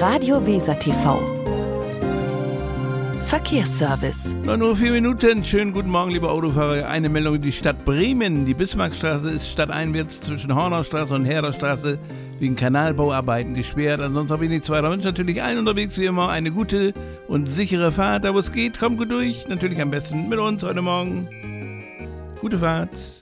Radio Weser TV. Verkehrsservice. 9:04 Uhr. Schönen guten Morgen, liebe Autofahrer. Eine Meldung in die Stadt Bremen. Die Bismarckstraße ist stadteinwärts zwischen Hornaustraße und Herderstraße wegen Kanalbauarbeiten gesperrt. Ansonsten habe ich nichts weiter. Wünsche natürlich allen unterwegs wie immer eine gute und sichere Fahrt. Da wo es geht, kommt gut durch. Natürlich am besten mit uns heute Morgen. Gute Fahrt.